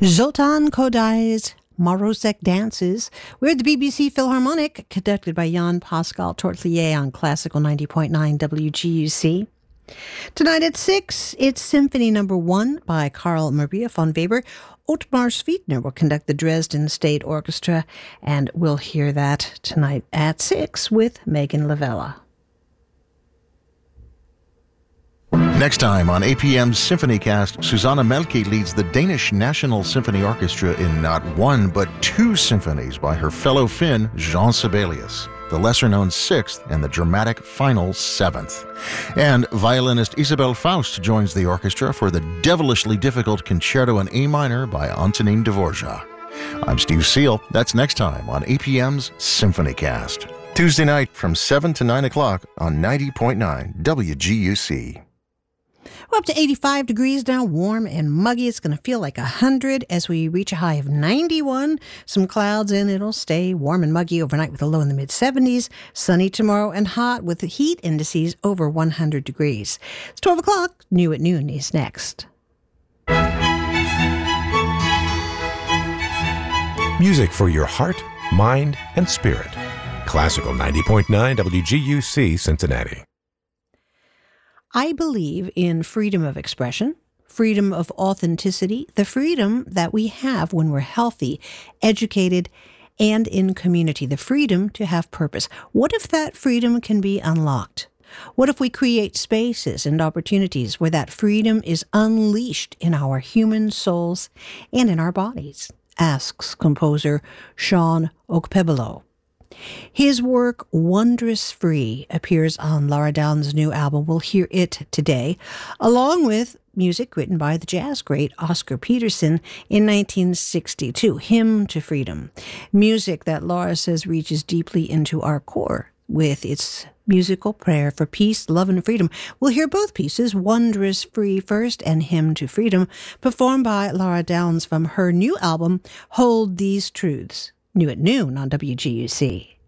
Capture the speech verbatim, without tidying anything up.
Zoltan Kodai's Morozek Dances. We're at the B B C Philharmonic, conducted by Jan Pascal Tortelier on Classical ninety point nine W G U C. Tonight at six, it's Symphony Number One by Karl Maria von Weber. Ottmar Sweetner will conduct the Dresden State Orchestra, and we'll hear that tonight at six with Megan Lavella. Next time on A P M's SymphonyCast, Susanna Melke leads the Danish National Symphony Orchestra in not one but two symphonies by her fellow Finn, Jean Sibelius, the lesser-known Sixth and the dramatic final Seventh. And violinist Isabel Faust joins the orchestra for the devilishly difficult Concerto in A minor by Antonin Dvorak. I'm Steve Seal. That's next time on A P M's SymphonyCast. Tuesday night from seven to nine o'clock on ninety point nine W G U C. We're up to eighty-five degrees now, warm and muggy. It's going to feel like one hundred as we reach a high of ninety-one. Some clouds, and it'll stay warm and muggy overnight with a low in the mid-seventies. Sunny tomorrow and hot with the heat indices over one hundred degrees. It's twelve o'clock. New at Noon is next. Music for your heart, mind, and spirit. Classical ninety point nine W G U C Cincinnati. I believe in freedom of expression, freedom of authenticity, the freedom that we have when we're healthy, educated, and in community, the freedom to have purpose. What if that freedom can be unlocked? What if we create spaces and opportunities where that freedom is unleashed in our human souls and in our bodies? Asks composer Sean Okpebolo. His work, Wondrous Free, appears on Laura Downs' new album. We'll hear it today, along with music written by the jazz great Oscar Peterson in nineteen sixty-two, Hymn to Freedom. Music that Laura says reaches deeply into our core with its musical prayer for peace, love, and freedom. We'll hear both pieces, Wondrous Free first and Hymn to Freedom, performed by Laura Downs from her new album, Hold These Truths. New at Noon on W G U C.